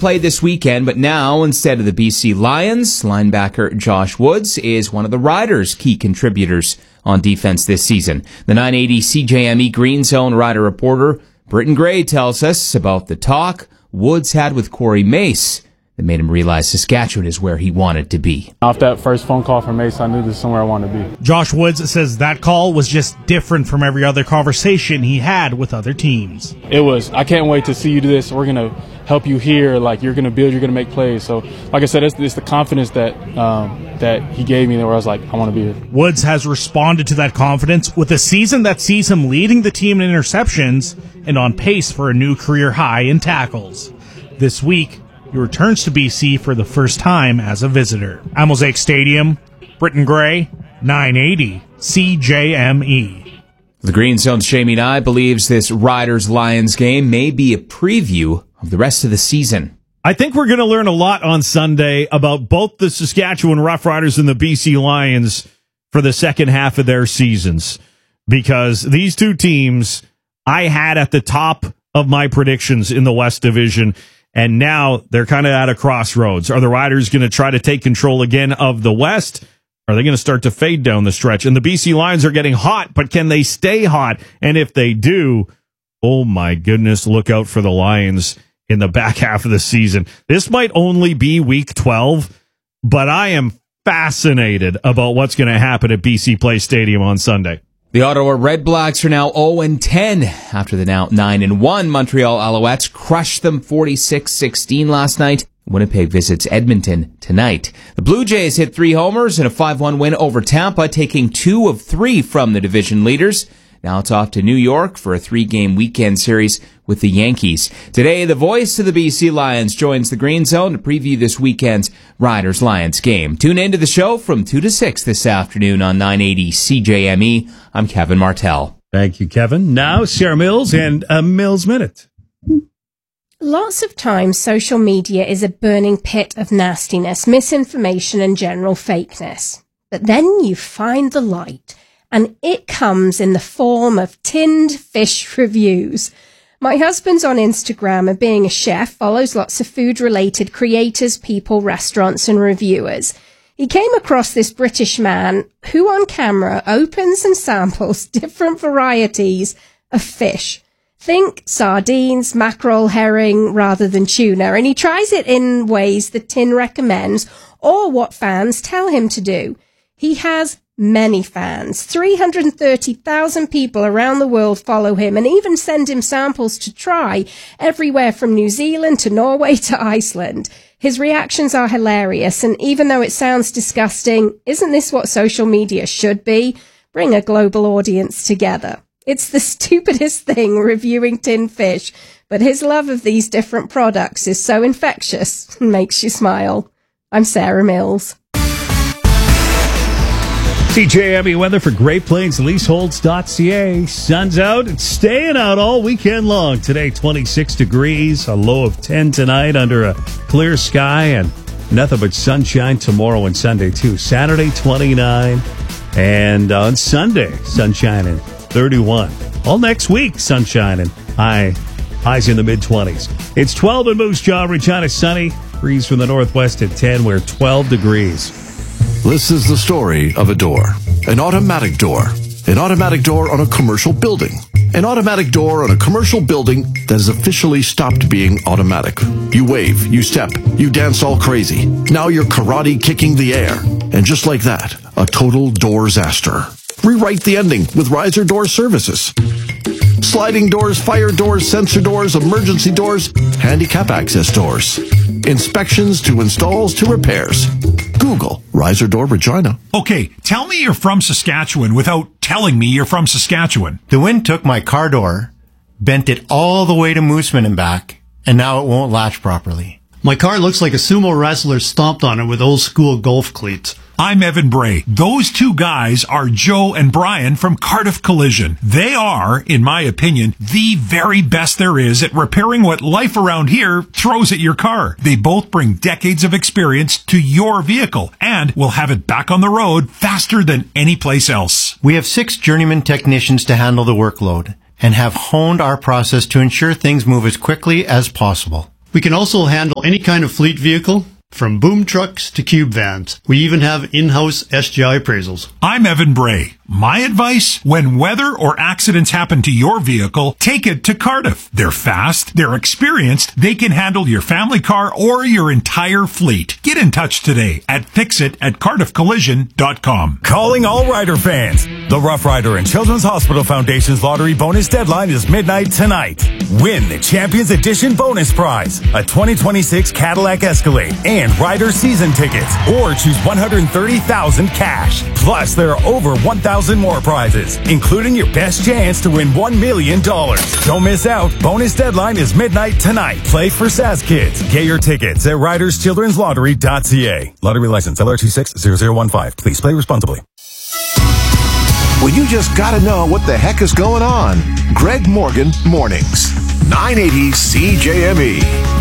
played this weekend, but now instead of the BC Lions, linebacker Josh Woods is one of the Riders' key contributors on defense this season. The 980 CJME Green Zone Rider reporter Britton Gray tells us about the talk Woods had with Corey Mace that made him realize Saskatchewan is where he wanted to be. Off that first phone call from Mace, I knew this is somewhere I wanted to be. Josh Woods says that call was just different from every other conversation he had with other teams. It was, I can't wait to see you do this. We're going to help you here. Like, you're going to build, you're going to make plays. So, like I said, it's the confidence that he gave me where I was like, I want to be here. Woods has responded to that confidence with a season that sees him leading the team in interceptions and on pace for a new career high in tackles. This week, he returns to BC for the first time as a visitor. At Mosaic Stadium, Britton Gray, 980 CJME. The Green Zone's Shamie Nye believes this Riders-Lions game may be a preview of the rest of the season. I think we're going to learn a lot on Sunday about both the Saskatchewan Roughriders and the BC Lions for the second half of their seasons, because these two teams I had at the top of my predictions in the West Division. And now they're kind of at a crossroads. Are the Riders going to try to take control again of the West? Are they going to start to fade down the stretch? And the BC Lions are getting hot, but can they stay hot? And if they do, oh my goodness, look out for the Lions in the back half of the season. This might only be week 12, but I am fascinated about what's going to happen at BC Place Stadium on Sunday. The Ottawa Red Blacks are now 0-10 after the now 9-1 Montreal Alouettes crushed them 46-16 last night. Winnipeg visits Edmonton tonight. The Blue Jays hit 3 homers in a 5-1 win over Tampa, taking 2 of 3 from the division leaders. Now it's off to New York for a 3-game weekend series with the Yankees. Today, the voice of the BC Lions joins the Green Zone to preview this weekend's Riders-Lions game. Tune into the show from 2 to 6 this afternoon on 980 CJME. I'm Kevin Martell. Thank you, Kevin. Now, Sarah Mills and a Mills Minute. Lots of times, social media is a burning pit of nastiness, misinformation, and general fakeness. But then you find the light, and it comes in the form of tinned fish reviews. My husband's on Instagram, and being a chef, follows lots of food-related creators, people, restaurants, and reviewers. He came across this British man who on camera opens and samples different varieties of fish. Think sardines, mackerel, herring, rather than tuna, and he tries it in ways the tin recommends or what fans tell him to do. He has many fans. 330,000 people around the world follow him and even send him samples to try, everywhere from New Zealand to Norway to Iceland. His reactions are hilarious, and even though it sounds disgusting, isn't this what social media should be? Bring a global audience together. It's the stupidest thing, reviewing tin fish, but his love of these different products is so infectious and makes you smile. I'm Sarah Mills. CJME weather for Great Plains Leaseholds.ca. Sun's out. It's staying out all weekend long. Today, 26 degrees, a low of 10 tonight under a clear sky, and nothing but sunshine tomorrow and Sunday, too. Saturday, 29, and on Sunday, sunshine and 31. All next week, sunshine and highs in the mid-20s. It's 12 in Moose Jaw, Regina, sunny. Breeze from the northwest at 10. We're 12 degrees. This is the story of a door. An automatic door. An automatic door on a commercial building. An automatic door on a commercial building that has officially stopped being automatic. You wave, you step, you dance all crazy. Now you're karate kicking the air. And just like that, a total door-zaster. Rewrite the ending with Riser Door Services. Sliding doors, fire doors, sensor doors, emergency doors, handicap access doors. Inspections to installs to repairs. Google Riser Door Regina. Okay, tell me you're from Saskatchewan without telling me you're from Saskatchewan. The wind took my car door, bent it all the way to Mooseman and back, and now it won't latch properly. My car looks like a sumo wrestler stomped on it with old school golf cleats. I'm Evan Bray. Those two guys are Joe and Brian from Cardiff Collision. They are, in my opinion, the very best there is at repairing what life around here throws at your car. They both bring decades of experience to your vehicle and will have it back on the road faster than any place else. We have 6 journeyman technicians to handle the workload and have honed our process to ensure things move as quickly as possible. We can also handle any kind of fleet vehicle, from boom trucks to cube vans. We even have in-house SGI appraisals. I'm Evan Bray. My advice, when weather or accidents happen to your vehicle, take it to Cardiff. They're fast, they're experienced, they can handle your family car or your entire fleet. Get in touch today at fixit@cardiffcollision.com. Calling all Rider fans. The Rough Rider and Children's Hospital Foundation's lottery bonus deadline is midnight tonight. Win the Champions Edition bonus prize, a 2026 Cadillac Escalade and Rider season tickets, or choose $130,000 cash. Plus, there are over 1,000 more prizes, including your best chance to win $1 million. Don't miss out. Bonus deadline is midnight tonight. Play for SAS Kids. Get your tickets at riderschildrenslottery.ca. Lottery license LR260015. Please play responsibly. Well, you just gotta know what the heck is going on. Greg Morgan Mornings. 980 CJME.